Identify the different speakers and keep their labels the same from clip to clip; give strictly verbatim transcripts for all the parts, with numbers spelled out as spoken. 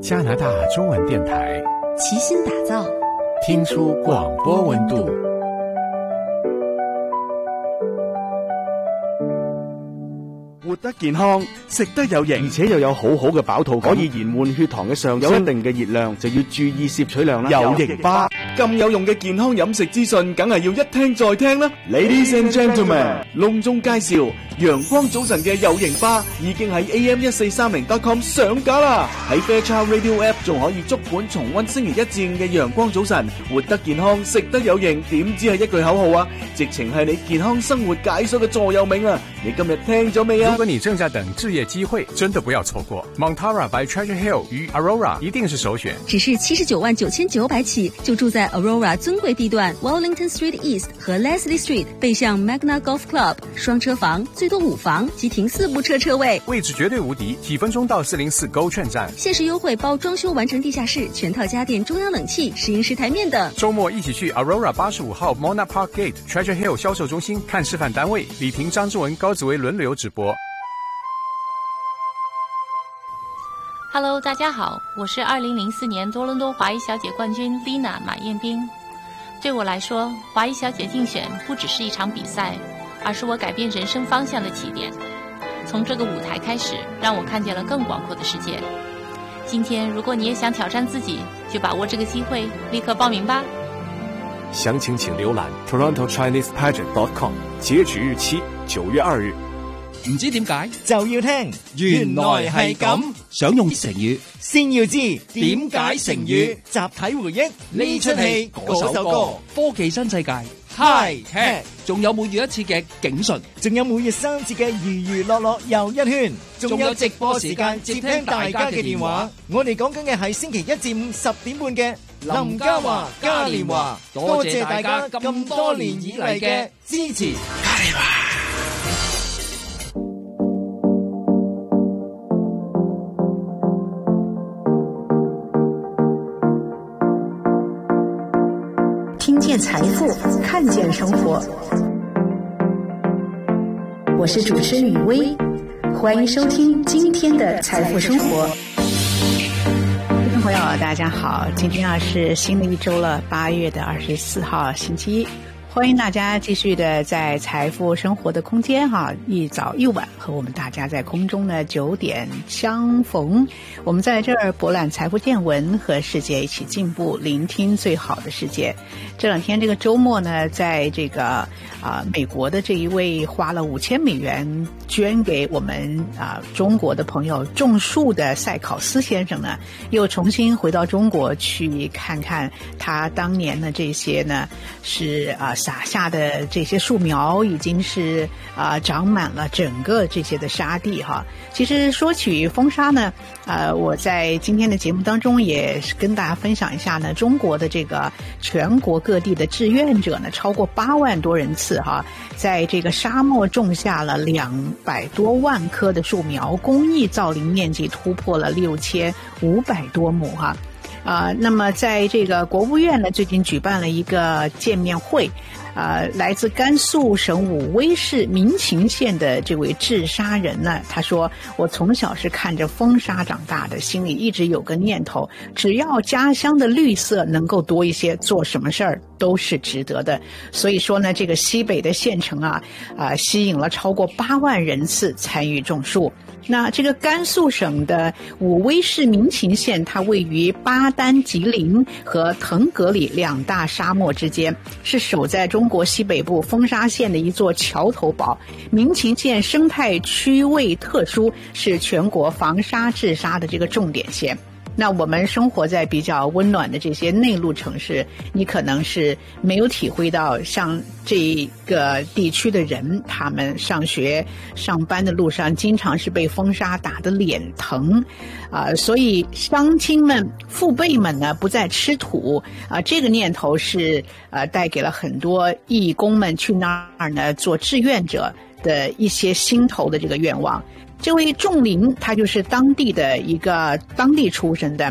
Speaker 1: 加拿大中文电台
Speaker 2: 齐心打造，
Speaker 1: 听出广播温度。
Speaker 3: 活得健康，食得有型，而且又有好好嘅飽肚感，可以延緩血糖嘅上升，有一定嘅熱量就要注意攝取量啦。有型吧，咁有用嘅健康飲食資訊，梗係要一聽再聽啦。Ladies and gentlemen， 隆重介紹陽光早晨嘅有型吧已經喺 A M 一四三零 dot com 上架啦。喺 Fairchild Radio App 仲可以足本重溫星期一至五嘅陽光早晨，活得健康，食得有型，點知係一句口號啊？直情係你健康生活解鎖嘅座右銘啊！你今日聽咗未啊？
Speaker 1: 如果你正在等置業機會，真的不要錯過。Montara by Treasure Hill 與 Aurora 一定是首選。
Speaker 2: 只是七十九萬九千九百起，就住在 Aurora 尊貴地段 Wellington Street East 和 Leslie Street， 背向 Magna Golf Club， 雙車房，最多五房，即停四部車車位，
Speaker 1: 位置絕對無敵。幾分鐘到四零四 GO 券站，
Speaker 2: 限時優惠包裝修完成地下室、全套家電、中央冷氣、試飲室台面等。
Speaker 1: 週末一起去 Aurora 八十五號 Mona Park Gate Treasure Hill 銷售中心看示範單位，李婷、張志文、高子維輪流直播。
Speaker 4: Hello， 大家好，我是二零零四年多倫多華裔小姐冠軍 Lina 馬燕冰。對我來說，華裔小姐競選不只是一場比賽，而是我改變人生方向的起點。從這個舞台開始，讓我看見了更廣闊的世界。今天，如果你也想挑戰自己，就把握這個機會，立刻報名吧。
Speaker 5: 詳情請瀏覽 Toronto Chinese Pageant dot com， 截止日期九月二日。
Speaker 6: 唔知點解
Speaker 7: 就要聽，
Speaker 6: 原來係咁。想用成語，
Speaker 7: 先要知
Speaker 6: 點解成語。
Speaker 7: 集體回憶呢出戲嗰首歌，
Speaker 6: 科技新世界 High Tech， 仲有每月一次嘅警訊，
Speaker 7: 仲有每月三次嘅娛娛樂樂又一圈，仲有直播時間接聽大家嘅電話。我哋講緊嘅係星期一至五十點半嘅林嘉華嘉年華。多謝大家咁多年以嚟嘅支持。嘉年華。
Speaker 8: 听见财富，看见生活。我是主持人雨薇，欢迎收听今天的财富生活。听众朋友大家好，今天啊是新的一周了，八月的二十四号星期一，欢迎大家继续的在财富生活的空间哈，一早一晚和我们大家在空中呢九点相逢。我们在这儿博览财富见闻，和世界一起进步，聆听最好的世界。这两天这个周末呢，在这个啊、呃、美国的这一位花了五千美元捐给我们啊、呃、中国的朋友种树的塞考斯先生呢，又重新回到中国去看看他当年的这些呢是啊、呃、撒下的这些树苗已经是啊、呃、长满了整个这些的沙地哈。其实说起风沙呢，呃，我在今天的节目当中也是跟大家分享一下呢，中国的这个全国各地的志愿者呢，超过八万多人次哈，在这个沙漠种下了两百多万棵的树苗，公益造林面积突破了六千五百多亩哈。啊、呃，那么在这个国务院呢，最近举办了一个见面会。呃，来自甘肃省武威市民勤县的这位治沙人呢，他说：“我从小是看着风沙长大的，心里一直有个念头，只要家乡的绿色能够多一些，做什么事儿都是值得的。”所以说呢，这个西北的县城啊，啊、呃，吸引了超过八万人次参与种树。那这个甘肃省的武威市民勤县，它位于巴丹吉林和腾格里两大沙漠之间，是守在中国西北部风沙县的一座桥头堡。民勤县生态区位特殊，是全国防沙治沙的这个重点县。那我们生活在比较温暖的这些内陆城市，你可能是没有体会到像这个地区的人，他们上学上班的路上经常是被风沙打得脸疼啊、呃，所以乡亲们父辈们呢不再吃土啊、呃，这个念头是呃带给了很多义工们去那儿呢做志愿者的一些心头的这个愿望。这位仲林他就是当地的一个当地出身的，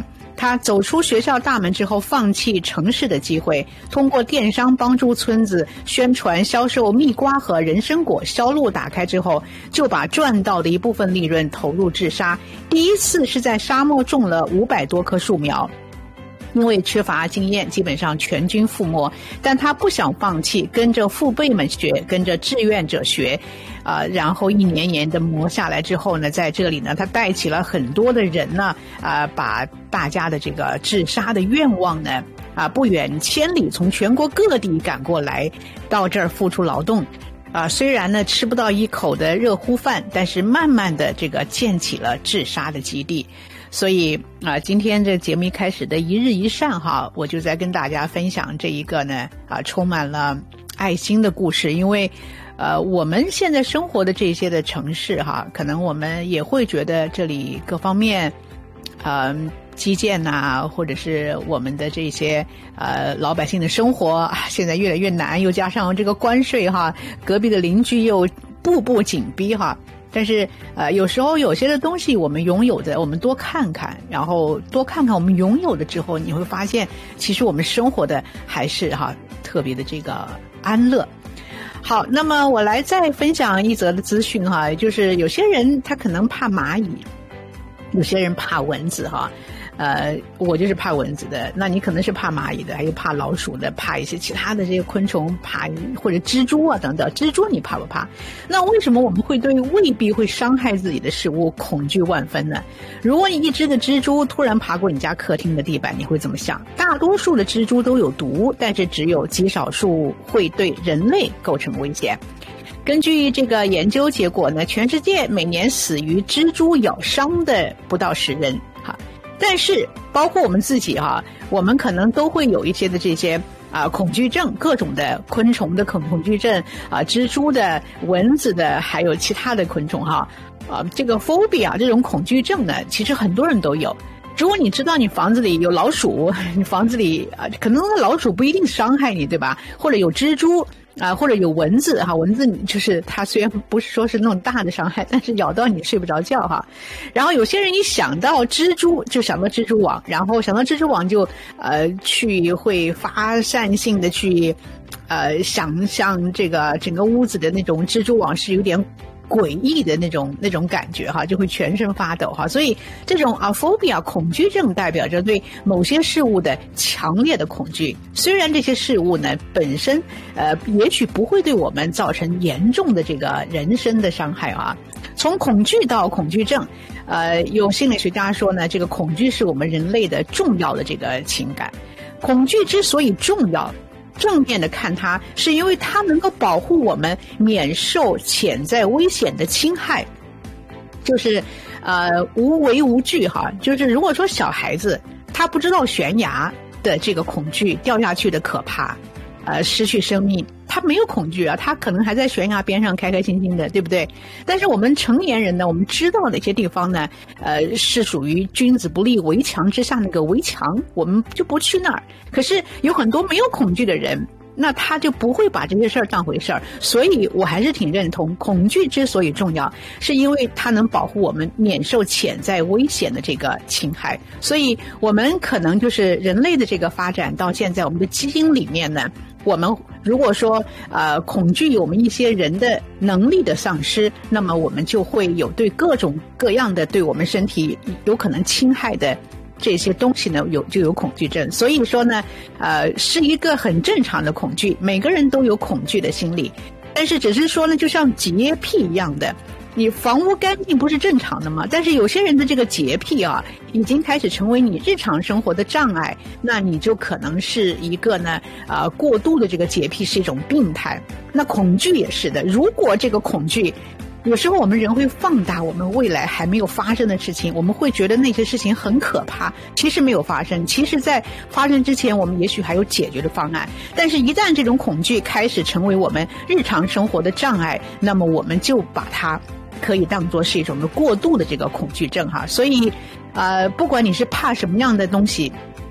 Speaker 8: 他走出学校大门之后，放弃城市的机会，通过电商帮助村子宣传销售蜜瓜和人参果，销路打开之后，就把赚到的一部分利润投入治沙。第一次是在沙漠种了五百多棵树苗，因为缺乏经验，基本上全军覆没，但他不想放弃，跟着父辈们学，跟着志愿者学，呃，然后一年年的磨下来之后呢，在这里呢，他带起了很多的人呢，啊、呃，把大家的这个治沙的愿望呢，啊、呃，不远千里从全国各地赶过来，到这儿付出劳动。啊、呃，虽然呢吃不到一口的热乎饭，但是慢慢的这个建起了治沙的基地。所以啊、呃，今天这节目一开始的一日一善哈，我就在跟大家分享这一个呢啊、呃，充满了爱心的故事。因为呃，我们现在生活的这些的城市哈，可能我们也会觉得这里各方面，呃。基建呐、啊，或者是我们的这些呃老百姓的生活，现在越来越难，又加上这个关税哈，隔壁的邻居又步步紧逼哈。但是呃，有时候有些的东西我们拥有的，我们多看看，然后多看看我们拥有的之后，你会发现，其实我们生活的还是哈特别的这个安乐。好，那么我来再分享一则的资讯哈，就是有些人他可能怕蚂蚁，有些人怕蚊子哈。呃，我就是怕蚊子的，那你可能是怕蚂蚁的，还有怕老鼠的，怕一些其他的这些昆虫，怕或者蜘蛛啊等等。蜘蛛你怕不怕？那为什么我们会对未必会伤害自己的事物恐惧万分呢？如果你一只的蜘蛛突然爬过你家客厅的地板，你会怎么想？大多数的蜘蛛都有毒，但是只有极少数会对人类构成危险。根据这个研究结果呢，全世界每年死于蜘蛛咬伤的不到十人哈。但是包括我们自己哈、啊，我们可能都会有一些的这些啊恐惧症，各种的昆虫的恐恐惧症啊，蜘蛛的、蚊子的，还有其他的昆虫哈啊，这个 phobia 这种恐惧症呢，其实很多人都有。如果你知道你房子里有老鼠，你房子里啊，可能老鼠不一定伤害你，对吧？或者有蜘蛛啊，或者有蚊子哈，蚊子就是它虽然不是说是那种大的伤害，但是咬到你睡不着觉哈。然后有些人一想到蜘蛛就想到蜘蛛网，然后想到蜘蛛网就呃去会发散性的去呃想象这个整个屋子的那种蜘蛛网是有点诡异的那种那种感觉哈，就会全身发抖哈。所以这种 aphobia 恐惧症代表着对某些事物的强烈的恐惧。虽然这些事物呢本身呃也许不会对我们造成严重的这个人身的伤害啊。从恐惧到恐惧症，呃，有心理学家说呢，这个恐惧是我们人类的重要的这个情感。恐惧之所以重要，正面的看它，是因为它能够保护我们免受潜在危险的侵害，就是呃无为无惧哈。就是如果说小孩子他不知道悬崖的这个恐惧，掉下去的可怕，呃失去生命，他没有恐惧啊，他可能还在悬崖边上开开心心的，对不对？但是我们成年人呢，我们知道哪些地方呢呃是属于君子不立围墙之下那个围墙，我们就不去那儿。可是有很多没有恐惧的人，那他就不会把这些事儿当回事儿。所以我还是挺认同，恐惧之所以重要，是因为它能保护我们免受潜在危险的这个侵害。所以我们可能就是人类的这个发展到现在，我们的基因里面呢，我们如果说呃恐惧我们一些人的能力的丧失，那么我们就会有对各种各样的对我们身体有可能侵害的这些东西呢，有就有恐惧症。所以说呢呃是一个很正常的恐惧，每个人都有恐惧的心理，但是只是说呢就像洁癖一样的，你房屋干净不是正常的吗？但是有些人的这个洁癖啊，已经开始成为你日常生活的障碍，那你就可能是一个呢呃过度的这个洁癖是一种病态。那恐惧也是的，如果这个恐惧，有时候我们人会放大我们未来还没有发生的事情，我们会觉得那些事情很可怕，其实没有发生，其实在发生之前我们也许还有解决的方案。但是一旦这种恐惧开始成为我们日常生活的障碍，那么我们就把它可以当作是一种的过度的这个恐惧症哈。所以呃，不管你是怕什么样的东西，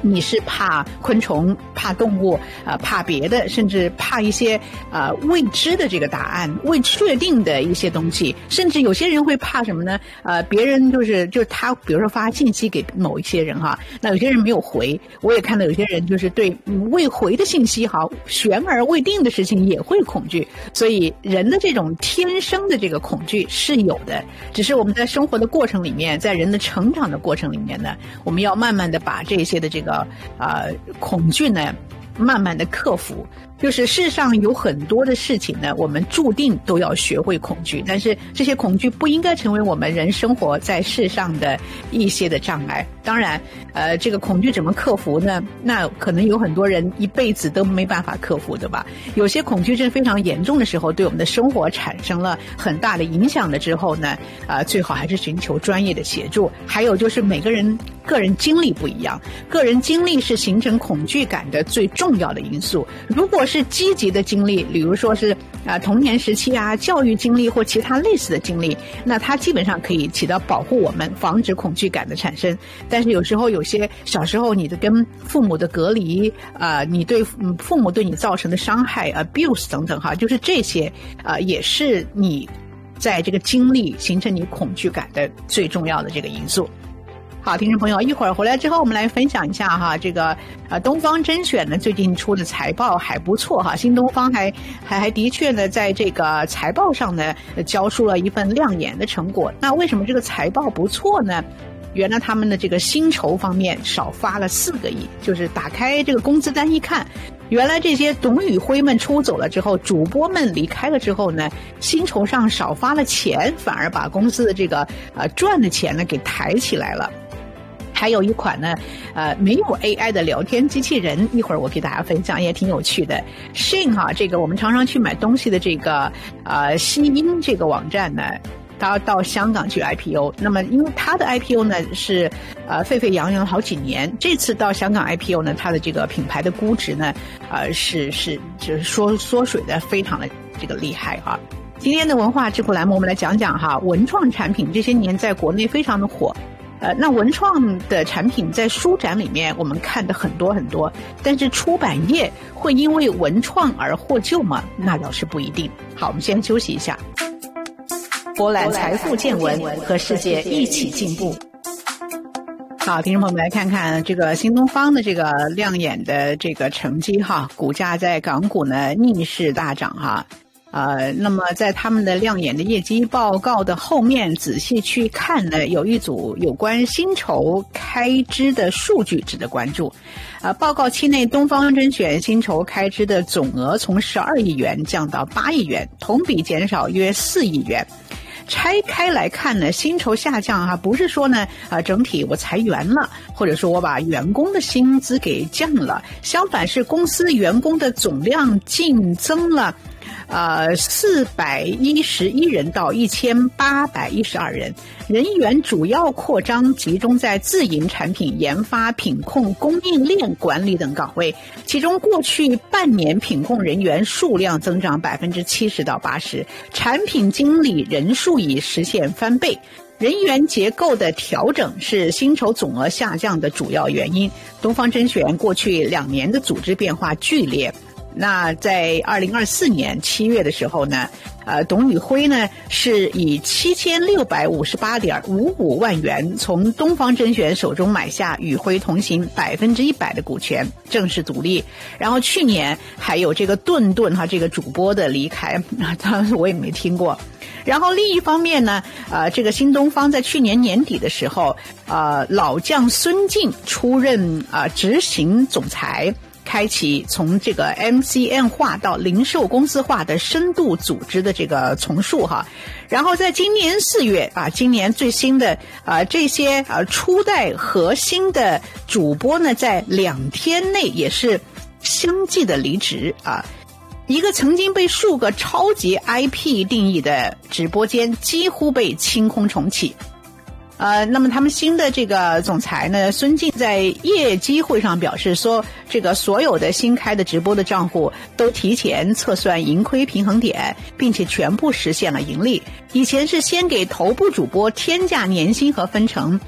Speaker 8: 你是怕昆虫、怕动物、呃，怕别的，甚至怕一些呃未知的这个答案、未确定的一些东西，甚至有些人会怕什么呢？呃，别人就是就是他，比如说发信息给某一些人哈，那有些人没有回，我也看到有些人就是对未回的信息哈，悬而未定的事情也会恐惧，所以人的这种天生的这个恐惧是有的，只是我们在生活的过程里面，在人的成长的过程里面呢，我们要慢慢的把这些的这个呃恐惧呢慢慢的克服。就是世上有很多的事情呢，我们注定都要学会恐惧，但是这些恐惧不应该成为我们人生活在世上的一些的障碍。当然呃，这个恐惧怎么克服呢？那可能有很多人一辈子都没办法克服的吧。有些恐惧症非常严重的时候，对我们的生活产生了很大的影响了之后呢，呃，最好还是寻求专业的协助。还有就是每个人个人经历不一样，个人经历是形成恐惧感的最重要的因素。如果是积极的经历，比如说是啊、呃、童年时期啊、教育经历或其他类似的经历，那它基本上可以起到保护我们、防止恐惧感的产生。但是有时候有些小时候你的跟父母的隔离啊、呃，你对父母对你造成的伤害 abuse 等等哈，就是这些啊、呃，也是你在这个经历形成你恐惧感的最重要的这个因素。好，听众朋友，一会儿回来之后，我们来分享一下哈，这个呃东方甄选呢最近出的财报还不错哈，新东方还还还的确呢在这个财报上呢交出了一份亮眼的成果。那为什么这个财报不错呢？原来他们的这个薪酬方面少发了四个亿，就是打开这个工资单一看，原来这些董宇辉们出走了之后，主播们离开了之后呢，薪酬上少发了钱，反而把公司的这个呃赚的钱呢给抬起来了。还有一款呢，呃，没有 A I 的聊天机器人，一会儿我给大家分享，也挺有趣的。Shein 哈，这个我们常常去买东西的这个呃西音这个网站呢，它到香港去 I P O， 那么因为它的 I P O 呢是呃沸沸扬扬好几年，这次到香港 I P O 呢，它的这个品牌的估值呢，呃是是就是缩缩水的非常的这个厉害哈。今天的文化智库栏目，我们来讲讲哈，文创产品这些年在国内非常的火。呃，那文创的产品在书展里面我们看的很多很多，但是出版业会因为文创而获救吗？那倒是不一定。好，我们先休息一下。博览财富见闻，和世界一起进步。好，听众朋友们来看看这个新东方的这个亮眼的这个成绩哈，股价在港股呢逆势大涨哈。呃，那么在他们的亮眼的业绩报告的后面仔细去看呢，有一组有关薪酬开支的数据值得关注。呃，报告期内东方甄选薪酬开支的总额从十二亿元降到八亿元，同比减少约四亿元。拆开来看呢，薪酬下降哈，不是说呢，呃，整体我裁员了，或者说我把员工的薪资给降了，相反是公司员工的总量净增了。呃，四百一十一人到一千八百一十二人，人员主要扩张集中在自营产品研发、品控、供应链管理等岗位，其中过去半年品控人员数量增长百分之七十到八十，产品经理人数已实现翻倍。人员结构的调整是薪酬总额下降的主要原因。东方甄选过去两年的组织变化剧烈。那在二零二四年七月的时候呢，呃，董宇辉呢是以七千六百五十八点五五万元从东方甄选手中买下宇辉同行百分之一百的股权，正式独立。然后去年还有这个顿顿哈这个主播的离开，当然我也没听过。然后另一方面呢，呃，这个新东方在去年年底的时候，呃，老将孙静出任啊、呃、执行总裁。开启从这个 M C N 化到零售公司化的深度组织的这个重塑哈，然后在今年四月啊，今年最新的啊这些啊初代核心的主播呢，在两天内也是相继的离职啊。一个曾经被数个超级 I P 定义的直播间几乎被清空重启。呃，那么他们新的这个总裁呢，孙静在业绩会上表示说，这个所有的新开的直播的账户都提前测算盈亏平衡点，并且全部实现了盈利。以前是先给头部主播天价年薪和分成，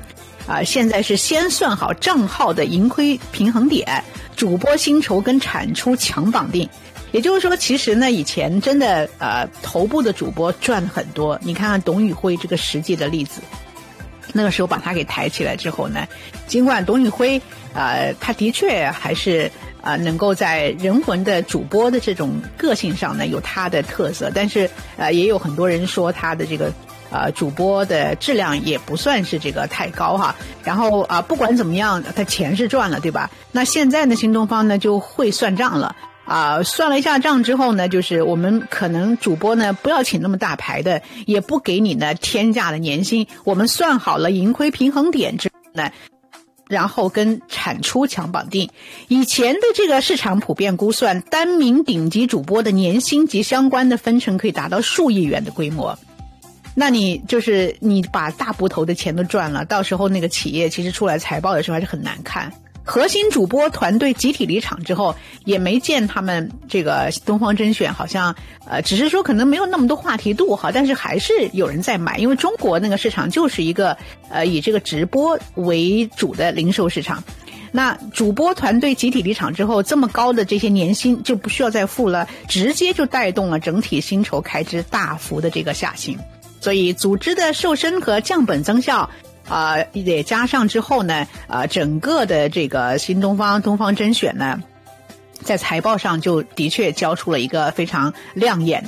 Speaker 8: 啊、呃，现在是先算好账号的盈亏平衡点，主播薪酬跟产出强绑定。也就是说，其实呢，以前真的呃，头部的主播赚很多。你看看董宇辉这个实际的例子，那个时候把他给抬起来之后呢，尽管董宇辉呃，他的确还是呃，能够在人魂的主播的这种个性上呢有他的特色，但是呃，也有很多人说他的这个呃主播的质量也不算是这个太高哈。然后啊、呃，不管怎么样，他钱是赚了，对吧？那现在呢，新东方呢就会算账了。啊、呃，算了一下账之后呢，就是我们可能主播呢不要请那么大牌的，也不给你呢天价的年薪，我们算好了盈亏平衡点之后呢，然后跟产出强绑定。以前的这个市场普遍估算，单名顶级主播的年薪及相关的分成可以达到数亿元的规模。那你就是你把大部头的钱都赚了，到时候那个企业其实出来财报的时候还是很难看。核心主播团队集体离场之后，也没见他们这个东方甄选好像呃，只是说可能没有那么多话题度哈，但是还是有人在买，因为中国那个市场就是一个呃以这个直播为主的零售市场。那主播团队集体离场之后，这么高的这些年薪就不需要再付了，直接就带动了整体薪酬开支大幅的这个下行。所以组织的瘦身和降本增效啊、呃，也加上之后呢，呃，整个的这个新东方、东方甄选呢，在财报上就的确交出了一个非常亮眼